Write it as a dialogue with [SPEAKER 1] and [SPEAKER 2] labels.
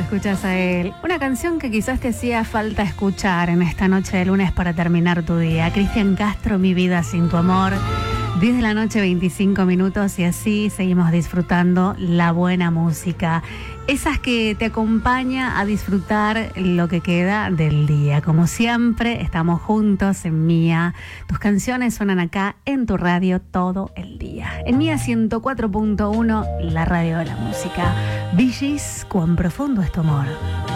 [SPEAKER 1] escuchas a él. Una canción que quizás te hacía falta escuchar en esta noche de lunes para terminar tu día. Cristian Castro, Mi vida sin tu amor. 10 de la noche, 25 minutos, y así seguimos disfrutando la buena música. Esas que te acompaña a disfrutar lo que queda del día. Como siempre, estamos juntos en Mía. Tus canciones suenan acá en tu radio todo el día. En Mía 104.1, la radio de la música. Bee Gees, cuán profundo es tu amor.